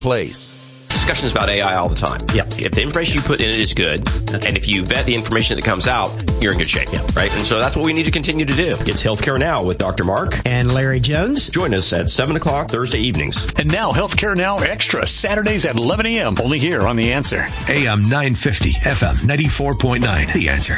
place. Discussions about AI all the time. Yeah. If the information you put in it is good, and if you vet the information that comes out, you're in good shape. Yeah. Right? And so that's what we need to continue to do. It's Healthcare Now with Dr. Mark and Larry Jones. Join us at 7 o'clock Thursday evenings. And now Healthcare Now Extra, Saturdays at 11 a.m. Only here on The Answer. AM 950, FM 94.9. The Answer.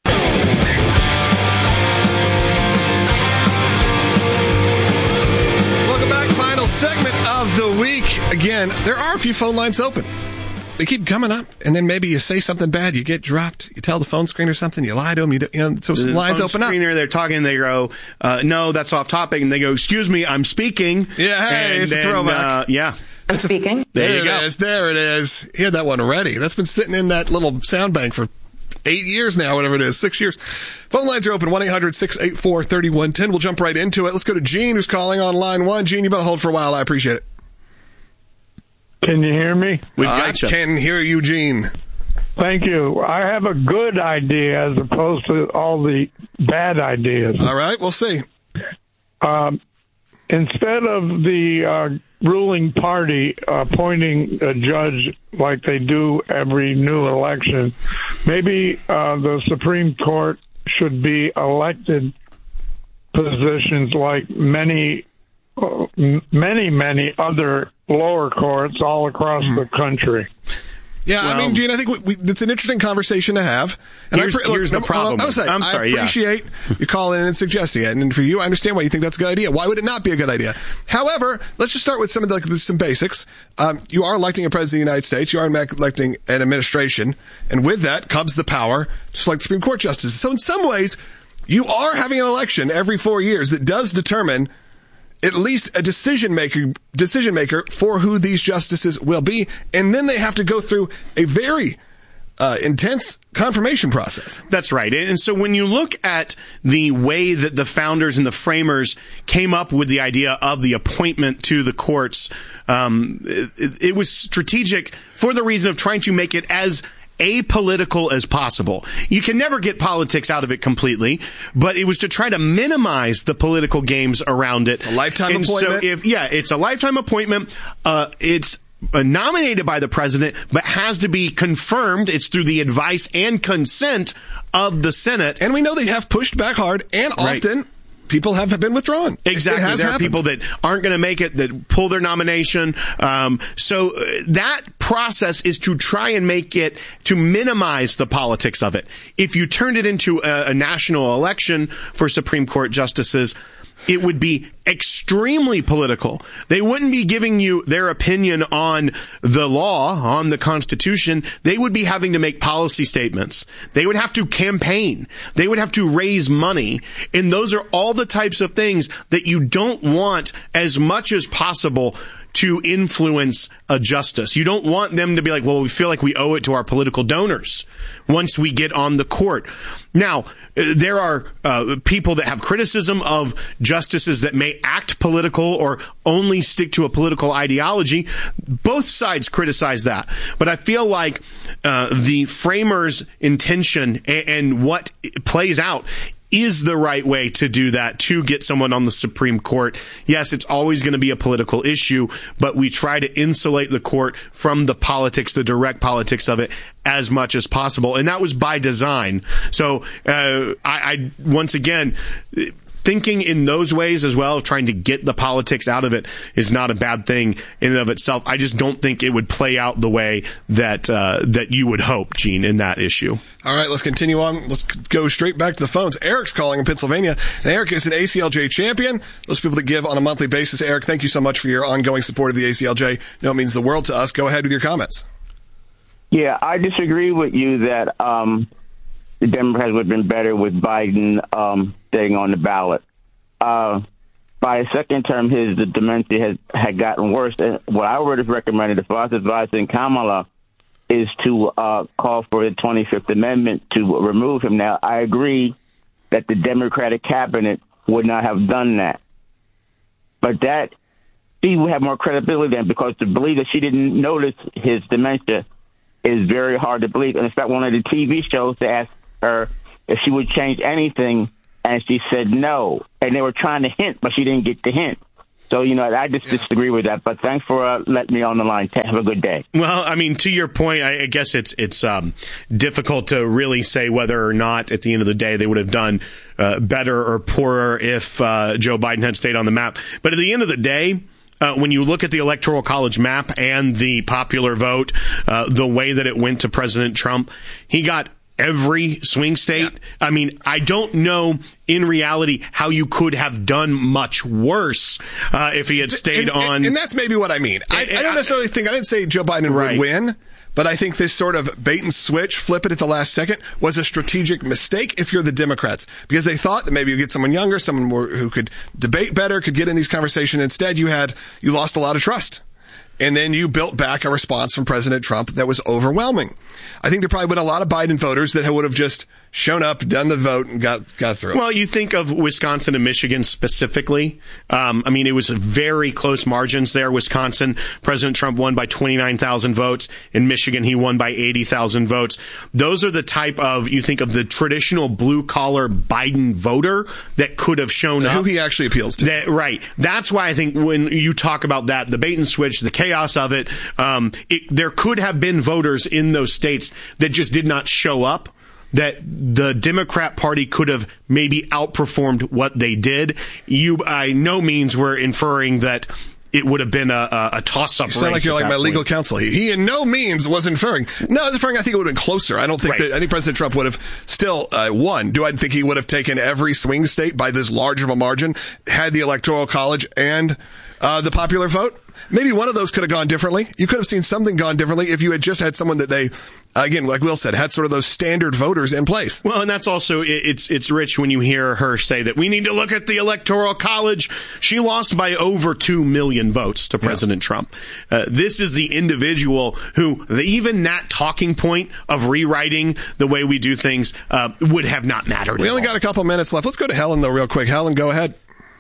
Segment of the week. Again, there are a few phone lines open. They keep coming up, and then maybe you say something bad, you get dropped, you tell the phone screener something, you lie to them, so some lines open up. They're talking, they go, no, that's off topic, and they go, excuse me, I'm speaking. Yeah, hey, it's a throwback. I'm speaking. There it is. He had that one ready. That's been sitting in that little sound bank for 8 years now, whatever it is, 6 years. Phone lines are open, 1-800-684-3110. We'll jump right into it. Let's go to Gene, who's calling on line 1. Gene, you've been on hold for a while. I appreciate it. Can you hear me? I can hear you, Gene. Thank you. I have a good idea as opposed to all the bad ideas. All right, we'll see. Instead of the ruling party appointing a judge like they do every new election, maybe the Supreme Court should be elected positions like many other lower courts all across the country. Yeah, well, I mean, Gene, I think it's an interesting conversation to have. And here's the problem. I appreciate you calling in and suggesting it. And for you, I understand why you think that's a good idea. Why would it not be a good idea? However, let's just start with some basics. You are electing a president of the United States. You are electing an administration. And with that comes the power, just like the Supreme Court justices. So in some ways, you are having an election every 4 years that does determine at least a decision maker for who these justices will be, and then they have to go through a very intense confirmation process. That's right. And so when you look at the way that the founders and the framers came up with the idea of the appointment to the courts, it was strategic for the reason of trying to make it as apolitical as possible. You can never get politics out of it completely, but it was to try to minimize the political games around it. It's a lifetime appointment. So it's a lifetime appointment. It's nominated by the president, but has to be confirmed. It's through the advice and consent of the Senate. And we know they have pushed back hard, and often people have been withdrawn. Exactly. There are people that aren't going to make it, that pull their nomination. So that process is to try and make it, to minimize the politics of it. If you turned it into a national election for Supreme Court justices, it would be extremely political. They wouldn't be giving you their opinion on the law, on the Constitution. They would be having to make policy statements. They would have to campaign. They would have to raise money. And those are all the types of things that you don't want as much as possible to influence a justice. You don't want them to be like, well, we feel like we owe it to our political donors once we get on the court. Now, there are people that have criticism of justices that may act political or only stick to a political ideology. Both sides criticize that. But I feel like the framers' intention and what plays out is the right way to do that, to get someone on the Supreme Court. Yes, it's always going to be a political issue, but we try to insulate the court from the politics, the direct politics of it, as much as possible. And that was by design. So I once again, thinking in those ways as well, trying to get the politics out of it is not a bad thing in and of itself. I just don't think it would play out the way that you would hope, Gene, in that issue. All right, let's continue on. Let's go straight back to the phones. Eric's calling in Pennsylvania, and Eric is an ACLJ champion. Those people that give on a monthly basis. Eric, thank you so much for your ongoing support of the ACLJ. No, it means the world to us. Go ahead with your comments. Yeah, I disagree with you that the Democrats would have been better with Biden staying on the ballot. By his second term, the dementia had gotten worse. And what I would have recommended, if I was advising Kamala, is to call for the 25th Amendment to remove him. Now, I agree that the Democratic cabinet would not have done that. But that she would have more credibility then, because to believe that she didn't notice his dementia is very hard to believe. And in fact, one of the TV shows, they asked her if she would change anything, and she said no. And they were trying to hint, but she didn't get the hint. So, I just disagree with that. But thanks for letting me on the line. Have a good day. Well, I mean, to your point, I guess it's difficult to really say whether or not at the end of the day they would have done better or poorer if Joe Biden had stayed on the map. But at the end of the day, when you look at the Electoral College map and the popular vote, the way that it went to President Trump, he got every swing state. Yeah. I mean, I don't know in reality how you could have done much worse if he had stayed on. And that's maybe what I mean. I don't necessarily think, I didn't say Joe Biden would win, but I think this sort of bait and switch, flip it at the last second, was a strategic mistake if you're the Democrats, because they thought that maybe you get someone younger, someone more who could debate better, could get in these conversations. Instead, you lost a lot of trust. And then you built back a response from President Trump that was overwhelming. I think there probably would have a lot of Biden voters that would have just shown up, done the vote, and got through. Well, you think of Wisconsin and Michigan specifically. I mean, it was very close margins there. Wisconsin, President Trump won by 29,000 votes. In Michigan, he won by 80,000 votes. Those are the type of, you think of the traditional blue-collar Biden voter that could have shown up. Who he actually appeals to. Right. That's why I think when you talk about that, the bait and switch, the chaos of it, there could have been voters in those states that just did not show up, that the Democrat Party could have maybe outperformed what they did. You by no means were inferring that it would have been a toss-up race. You sound like you're like my legal counsel. He in no means was inferring. No, inferring I think it would have been closer. I don't think I think President Trump would have still won. Do I think he would have taken every swing state by this large of a margin, had the Electoral College and the popular vote? Maybe one of those could have gone differently. You could have seen something gone differently if you had just had someone that they, again, like Will said, had sort of those standard voters in place. Well, and that's also, it's rich when you hear her say that we need to look at the Electoral College. She lost by over 2 million votes to President Trump. This is the individual who, even that talking point of rewriting the way we do things would have not mattered. We only got a couple minutes left. Let's go to Helen, though, real quick. Helen, go ahead.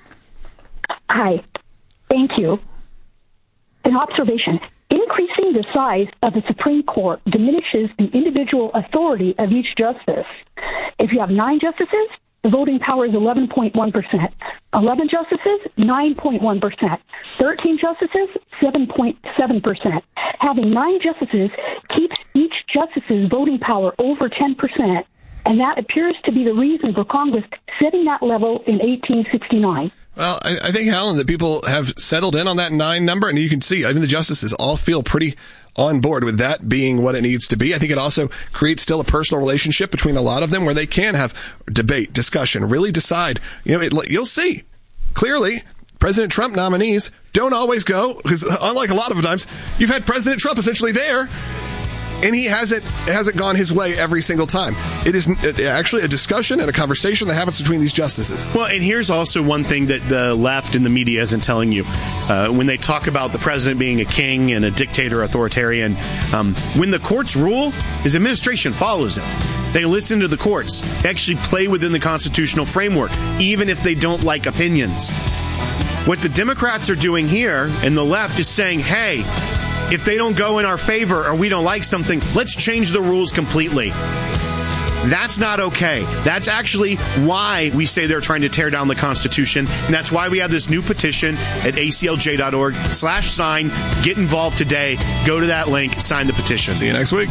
Hi. Thank you. An observation. Increasing the size of the Supreme Court diminishes the individual authority of each justice. If you have 9 justices, the voting power is 11.1%. 11 justices, 9.1%. 13 justices, 7.7%. Having 9 justices keeps each justice's voting power over 10%, and that appears to be the reason for Congress setting that level in 1869. Well, I think, Helen, that people have settled in on that 9 number, and you can see, even the justices all feel pretty on board with that being what it needs to be. I think it also creates still a personal relationship between a lot of them where they can have debate, discussion, really decide. You'll see, clearly, President Trump nominees don't always go, because unlike a lot of times, you've had President Trump essentially there, and it hasn't gone his way every single time. It is actually a discussion and a conversation that happens between these justices. Well, and here's also one thing that the left and the media isn't telling you. When they talk about the president being a king and a dictator, authoritarian, when the courts rule, his administration follows it. They listen to the courts. They actually play within the constitutional framework, even if they don't like opinions. What the Democrats are doing here, and the left, is saying, hey, if they don't go in our favor or we don't like something, let's change the rules completely. That's not okay. That's actually why we say they're trying to tear down the Constitution. And that's why we have this new petition at aclj.org/sign. Get involved today. Go to that link. Sign the petition. See you next week.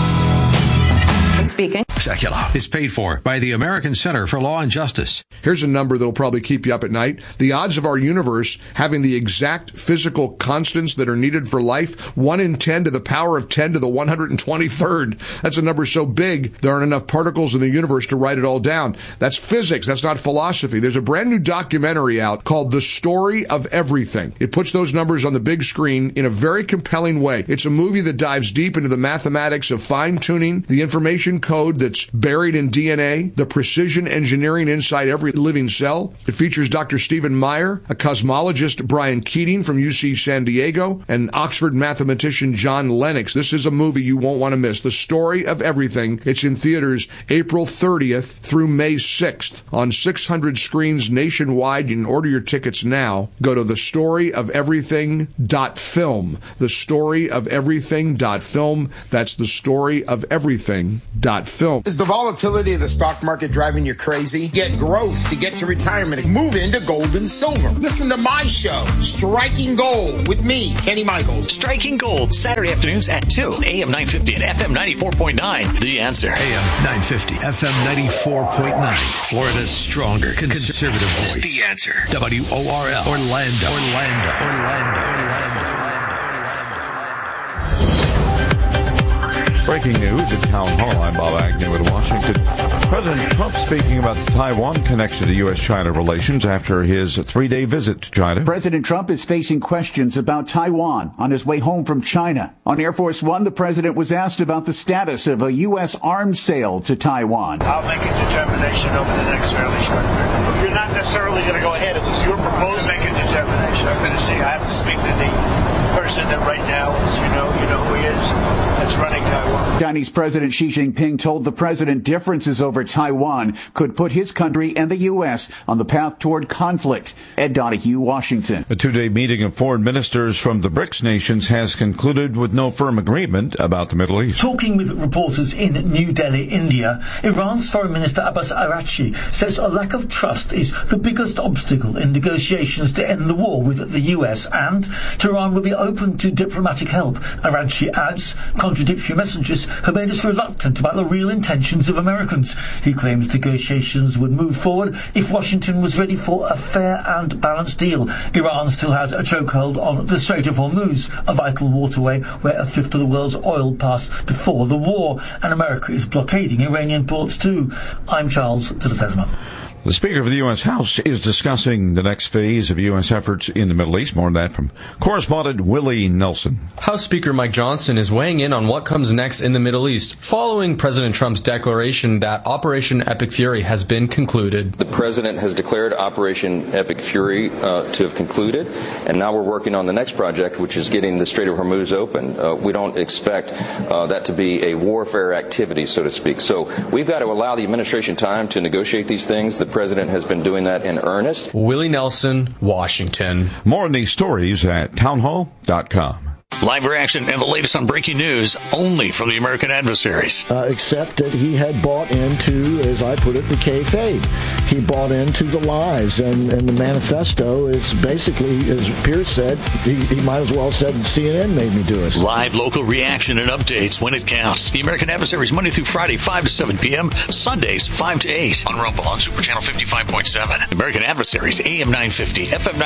Speaking. Secular is paid for by the American Center for Law and Justice. Here's a number that'll probably keep you up at night. The odds of our universe having the exact physical constants that are needed for life, 1 in 10 to the power of 10 to the 123rd. That's a number so big, there aren't enough particles in the universe to write it all down. That's physics. That's not philosophy. There's a brand new documentary out called The Story of Everything. It puts those numbers on the big screen in a very compelling way. It's a movie that dives deep into the mathematics of fine-tuning the information code that's buried in DNA, the precision engineering inside every living cell. It features Dr. Stephen Meyer, a cosmologist Brian Keating from UC San Diego, and Oxford mathematician John Lennox. This is a movie you won't want to miss. The Story of Everything. It's in theaters April 30th through May 6th on 600 screens nationwide. You can order your tickets now. Go to thestoryofeverything.film. Thestoryofeverything.film. That's thestoryofeverything.film. Is the volatility of the stock market driving you crazy? Get growth to get to retirement. Move into gold and silver. Listen to my show, Striking Gold, with me, Kenny Michaels. Striking Gold, Saturday afternoons at 2, AM 950 and FM 94.9. The Answer. AM 950, FM 94.9. Florida's stronger conservative voice. The Answer. WORL. Orlando. Breaking news at Town Hall. I'm Bob Agnew in Washington. President Trump speaking about the Taiwan connection to U.S.-China relations after his 3-day visit to China. President Trump is facing questions about Taiwan on his way home from China. On Air Force One, the president was asked about the status of a U.S. arms sale to Taiwan. I'll make a determination over the next fairly short period. You're not necessarily going to go ahead. It was your proposal. Make a determination. I'm going to see. I have to speak to the person that right now is, you know who he is, that's running Taiwan. Chinese President Xi Jinping told the president differences over Taiwan could put his country and the U.S. on the path toward conflict. Ed Donahue, Washington. A 2-day meeting of foreign ministers from the BRICS nations has concluded with no firm agreement about the Middle East. Talking with reporters in New Delhi, India, Iran's Foreign Minister Abbas Araghchi says a lack of trust is the biggest obstacle in negotiations to end the war with the U.S. and Tehran will be open to diplomatic help. Araghchi adds contradictory messages have made us reluctant about the real intentions of Americans. He claims negotiations would move forward if Washington was ready for a fair and balanced deal. Iran still has a chokehold on the Strait of Hormuz, a vital waterway where a fifth of the world's oil passed before the war, and America is blockading Iranian ports too. I'm Charles de Ledesma. The Speaker of the U.S. House is discussing the next phase of U.S. efforts in the Middle East. More on that from correspondent Willie Nelson. House Speaker Mike Johnson is weighing in on what comes next in the Middle East following President Trump's declaration that Operation Epic Fury has been concluded. The President has declared Operation Epic Fury to have concluded, and now we're working on the next project, which is getting the Strait of Hormuz open. We don't expect that to be a warfare activity, so to speak. So we've got to allow the administration time to negotiate these things. The President has been doing that in earnest. Willie Nelson, Washington. More on these stories at townhall.com. Live reaction and the latest on breaking news only from the American Adversaries. Except that he had bought into, as I put it, the kayfabe. He bought into the lies, and the manifesto is basically, as Pierce said, he might as well have said CNN made me do it. Live local reaction and updates when it counts. The American Adversaries, Monday through Friday, 5 to 7 p.m., Sundays, 5 to 8 on Rumble on Super Channel 55.7. American Adversaries, AM 950, FM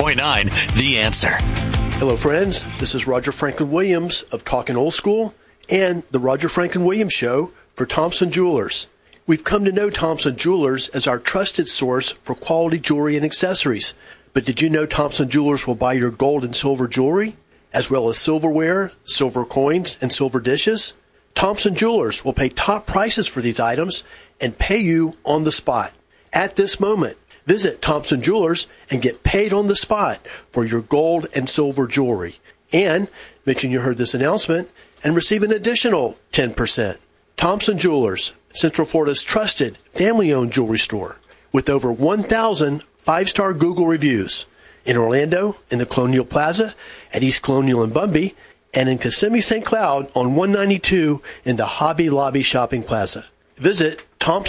94.9, The Answer. Hello, friends. This is Roger Franklin Williams of Talkin' Old School and the Roger Franklin Williams Show for Thompson Jewelers. We've come to know Thompson Jewelers as our trusted source for quality jewelry and accessories. But did you know Thompson Jewelers will buy your gold and silver jewelry, as well as silverware, silver coins, and silver dishes? Thompson Jewelers will pay top prices for these items and pay you on the spot. At this moment, visit Thompson Jewelers and get paid on the spot for your gold and silver jewelry. And mention you heard this announcement and receive an additional 10%. Thompson Jewelers, Central Florida's trusted family-owned jewelry store with over 1,000 5-star Google reviews. In Orlando, in the Colonial Plaza, at East Colonial and Bumby, and in Kissimmee St. Cloud on 192 in the Hobby Lobby Shopping Plaza. Visit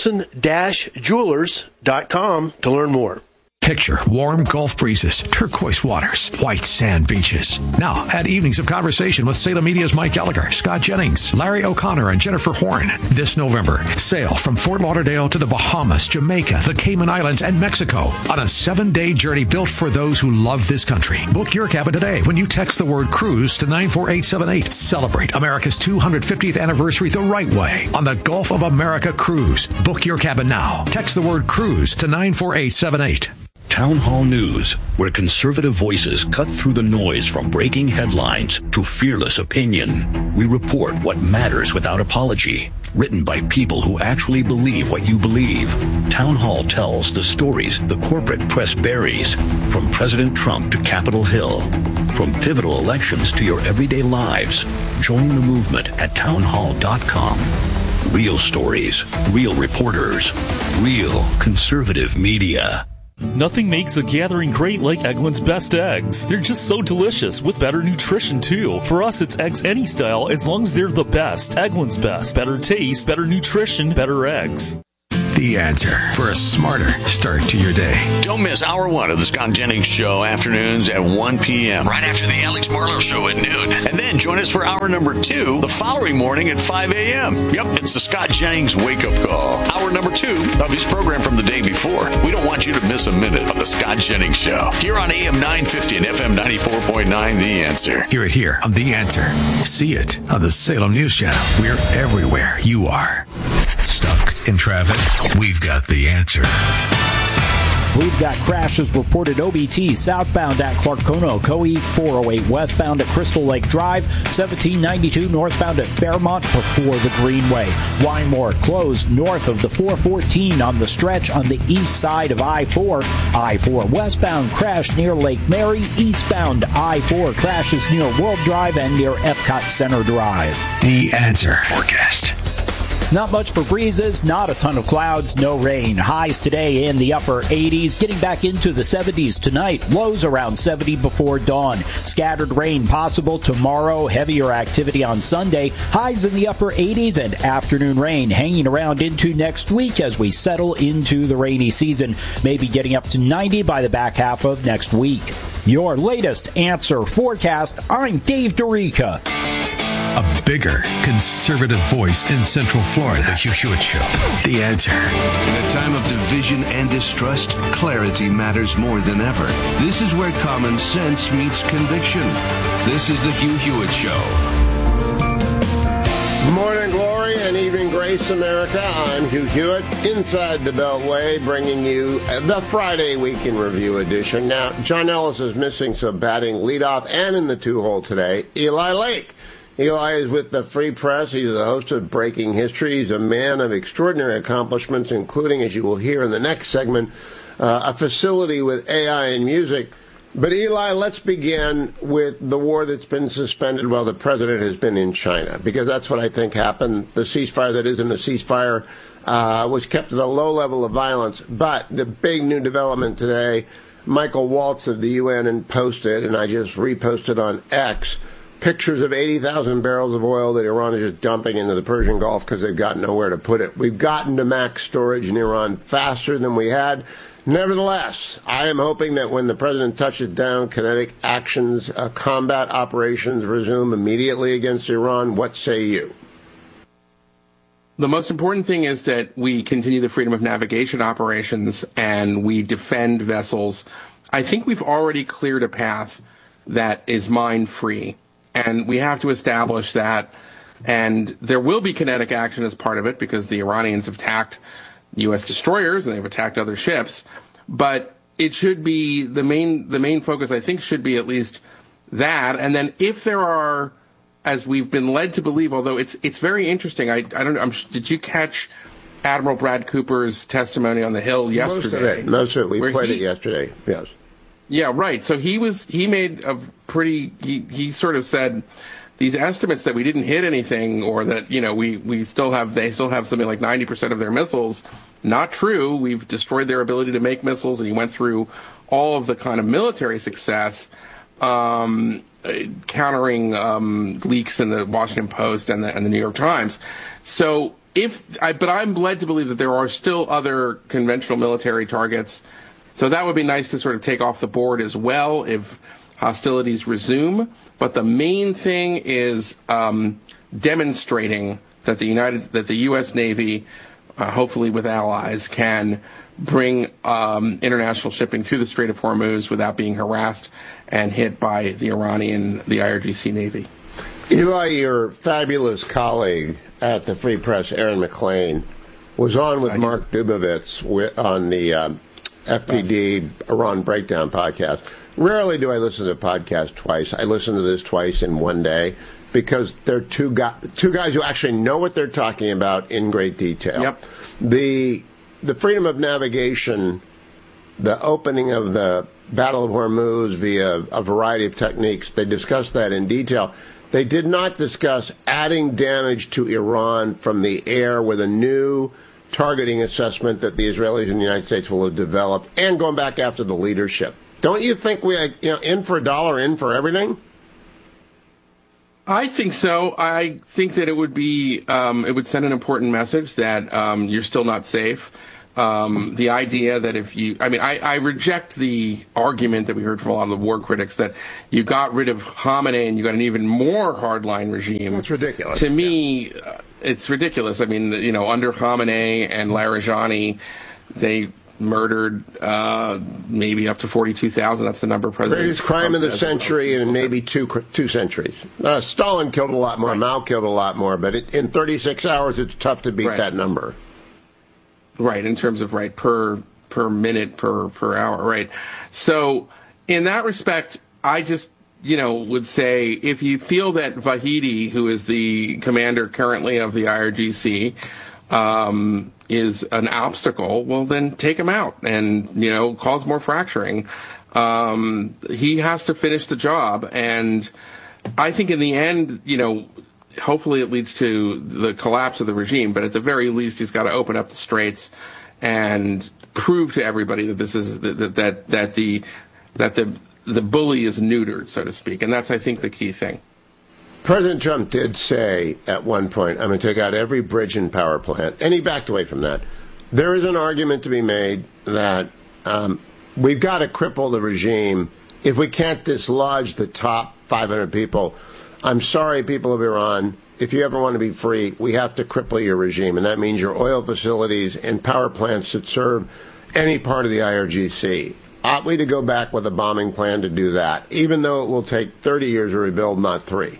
Thompson-Jewelers.com to learn more. Picture warm Gulf breezes, turquoise waters, white sand beaches. Now, add evenings of conversation with Salem Media's Mike Gallagher, Scott Jennings, Larry O'Connor, and Jennifer Horn. This November, sail from Fort Lauderdale to the Bahamas, Jamaica, the Cayman Islands, and Mexico on a 7-day journey built for those who love this country. Book your cabin today when you text the word cruise to 94878. Celebrate America's 250th anniversary the right way on the Gulf of America Cruise. Book your cabin now. Text the word cruise to 94878. Town Hall News, where conservative voices cut through the noise from breaking headlines to fearless opinion. We report what matters without apology. Written by people who actually believe what you believe. Town Hall tells the stories the corporate press buries, from President Trump to Capitol Hill. From pivotal elections to your everyday lives. Join the movement at townhall.com. Real stories, real reporters, real conservative media. Nothing makes a gathering great like Eggland's Best Eggs. They're just so delicious, with better nutrition too. For us, it's eggs any style, as long as they're the best. Eggland's Best. Better taste, better nutrition, better eggs. The Answer for a smarter start to your day. Don't miss Hour 1 of the Scott Jennings Show, afternoons at 1 p.m. right after the Alex Marlowe Show at noon. And then join us for Hour number 2 the following morning at 5 a.m. Yep, it's the Scott Jennings Wake Up Call. Hour number 2 of his program from the day before. We don't want you to miss a minute of the Scott Jennings Show. Here on AM 950 and FM 94.9, The Answer. Hear it here on The Answer. See it on the Salem News Channel. We're everywhere you are. Stuck in traffic? We've got the answer. We've got crashes reported OBT southbound at Clarkono, Coe 408 westbound at Crystal Lake Drive, 1792 northbound at Fairmont before the Greenway. Wymore closed north of the 414 on the stretch on the east side of I-4. I-4 westbound crash near Lake Mary. Eastbound I-4 crashes near World Drive and near Epcot Center Drive. The Answer forecast. Not much for breezes, not a ton of clouds, no rain. Highs today in the upper 80s, getting back into the 70s tonight. Lows around 70 before dawn. Scattered rain possible tomorrow, heavier activity on Sunday. Highs in the upper 80s and afternoon rain hanging around into next week as we settle into the rainy season. Maybe getting up to 90 by the back half of next week. Your latest Answer forecast, I'm Dave Dorica. A bigger conservative voice in Central Florida. The Hugh Hewitt Show. The Answer. In a time of division and distrust, clarity matters more than ever. This is where common sense meets conviction. This is the Hugh Hewitt Show. Good morning, glory, and evening grace, America. I'm Hugh Hewitt, inside the Beltway, bringing you the Friday Week in Review edition. Now, John Ellis is missing, so batting leadoff and in the two-hole today, Eli Lake. Eli is with the Free Press. He's the host of Breaking History. He's a man of extraordinary accomplishments, including, as you will hear in the next segment, a facility with AI and music. But Eli, let's begin with the war that's been suspended while the president has been in China, because that's what I think happened. The ceasefire that isn't a ceasefire was kept at a low level of violence. But the big new development today, Michael Waltz of the UN posted, and I just reposted on X, pictures of 80,000 barrels of oil that Iran is just dumping into the Persian Gulf because they've got nowhere to put it. We've gotten to max storage in Iran faster than we had. Nevertheless, I am hoping that when the president touches down, kinetic actions, combat operations resume immediately against Iran. What say you? The most important thing is that we continue the freedom of navigation operations and we defend vessels. I think we've already cleared a path that is mine-free. And we have to establish that, and there will be kinetic action as part of it because the Iranians have attacked U.S. destroyers and they've attacked other ships. But it should be the main focus, I think, should be at least that. And then if there are, as we've been led to believe, although it's very interesting. I don't know. Did you catch Admiral Brad Cooper's testimony on the Hill yesterday? Most of it. We played it yesterday. Yes. Yeah, right. So he made a pretty, he sort of said these estimates that we didn't hit anything or that, you know, they still have something like 90% of their missiles. Not true. We've destroyed their ability to make missiles, and he went through all of the kind of military success, countering leaks in the Washington Post and the New York Times. So but I'm led to believe that there are still other conventional military targets. So that would be nice to sort of take off the board as well if hostilities resume. But the main thing is demonstrating that the U.S. Navy, hopefully with allies, can bring international shipping through the Strait of Hormuz without being harassed and hit by the IRGC Navy. Eli, your fabulous colleague at the Free Press, Aaron McLean, was on with Mark Dubovitz on the FPD Iran Breakdown podcast. Rarely do I listen to a podcast twice. I listen to this twice in one day because they're two guys who actually know what they're talking about in great detail. Yep. The freedom of navigation, the opening of the Battle of Hormuz via a variety of techniques, they discussed that in detail. They did not discuss adding damage to Iran from the air with a new targeting assessment that the Israelis and the United States will have developed, and going back after the leadership. Don't you think we, in for a dollar, in for everything? I think so. I think that it would be, it would send an important message that you're still not safe. The idea that I reject the argument that we heard from a lot of the war critics that you got rid of Khamenei and you got an even more hardline regime. That's ridiculous. To me, it's ridiculous. I mean, under Khamenei and Larijani, they murdered maybe up to 42,000. That's the number President greatest crime of the century in maybe two centuries. Stalin killed a lot more, Mao killed a lot more, but in 36 hours it's tough to beat that number. Right, in terms of per minute, per hour, right. So in that respect, I just would say if you feel that Vahidi, who is the commander currently of the IRGC, is an obstacle, well, then take him out and, cause more fracturing. He has to finish the job. And I think in the end, hopefully it leads to the collapse of the regime, but at the very least, he's got to open up the straits and prove to everybody that this is, that the bully is neutered, so to speak. And that's, I think, the key thing. President Trump did say at one point, I'm going to take out every bridge and power plant, and he backed away from that. There is an argument to be made that we've got to cripple the regime if we can't dislodge the top 500 people. I'm sorry, people of Iran, if you ever want to be free, we have to cripple your regime, and that means your oil facilities and power plants that serve any part of the IRGC. Ought we to go back with a bombing plan to do that, even though it will take 30 years to rebuild, not 3?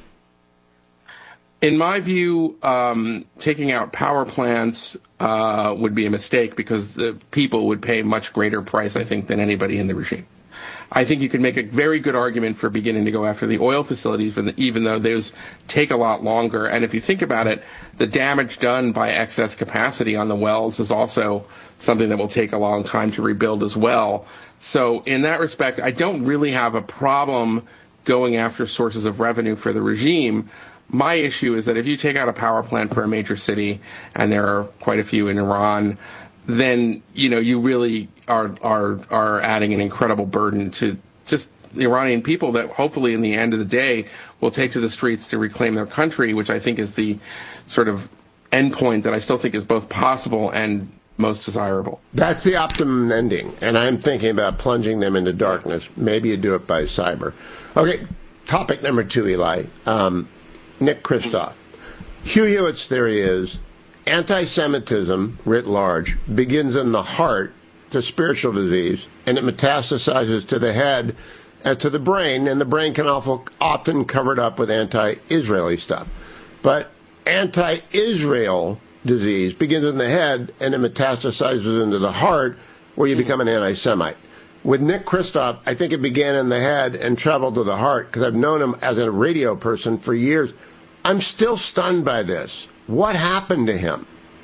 In my view, taking out power plants would be a mistake because the people would pay a much greater price, I think, than anybody in the regime. I think you could make a very good argument for beginning to go after the oil facilities, even though those take a lot longer. And if you think about it, the damage done by excess capacity on the wells is also something that will take a long time to rebuild as well. So in that respect, I don't really have a problem going after sources of revenue for the regime. My issue is that if you take out a power plant per a major city, and there are quite a few in Iran, then, you really are adding an incredible burden to just the Iranian people that hopefully in the end of the day will take to the streets to reclaim their country, which I think is the sort of endpoint that I still think is both possible and most desirable. That's the optimum ending, and I'm thinking about plunging them into darkness. Maybe you do it by cyber. Okay, topic number 2, Eli. Nick Kristof. Hugh Hewitt's theory is anti-Semitism, writ large, begins in the heart, to spiritual disease, and it metastasizes to the head and to the brain, and the brain can often covered up with anti-Israeli stuff. But anti-Israel disease begins in the head, and it metastasizes into the heart, where you become an anti-Semite. With Nick Kristof, I think it began in the head and traveled to the heart, because I've known him as a radio person for years. I'm still stunned by this. What happened to him?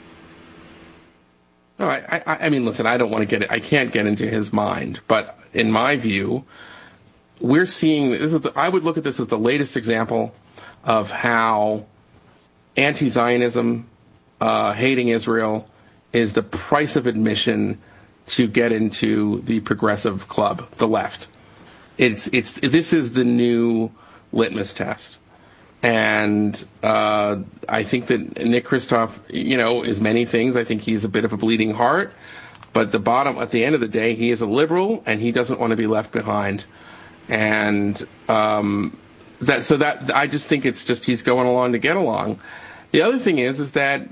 No, I mean, listen, I don't want to get it. I can't get into his mind, but in my view, we're seeing I would look at this as the latest example of how anti-Zionism, hating Israel, is the price of admission to get into the progressive club, the left. This is the new litmus test. And I think that Nick Kristof, is many things. I think he's a bit of a bleeding heart. But at the end of the day, he is a liberal, and he doesn't want to be left behind. And I just think it's just he's going along to get along. The other thing is that,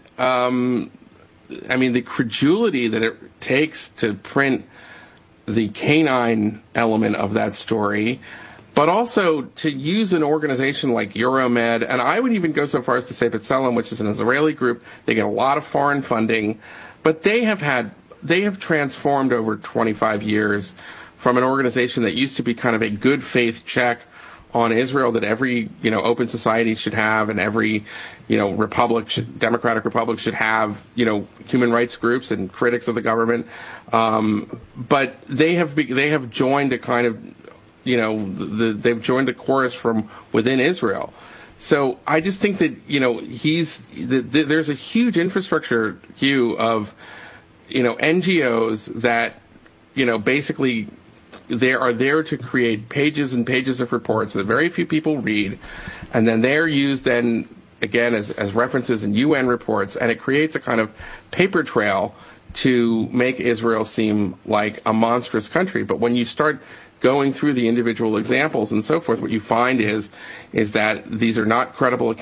the credulity that it takes to print the canine element of that story, but also to use an organization like Euromed, and I would even go so far as to say B'Tselem, which is an Israeli group. They get a lot of foreign funding, but they have transformed over 25 years from an organization that used to be kind of a good faith check on Israel that every open society should have, and every democratic republic should have human rights groups and critics of the government. But they have joined a kind of they've joined a chorus from within Israel. So I just think that, there's a huge infrastructure queue of, NGOs that, basically they are there to create pages and pages of reports that very few people read. And then they're used then, again, as references in UN reports. And it creates a kind of paper trail to make Israel seem like a monstrous country. But when you start going through the individual examples and so forth, what you find is that these are not credible